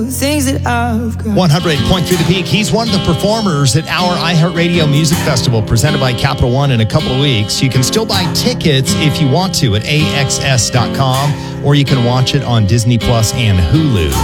Things that I've got. 100.3 The Peak. He's one of the performers at our iHeartRadio Music Festival presented by Capital One in a couple of weeks. You can still buy tickets if you want to at AXS.com, or you can watch it on Disney Plus and Hulu.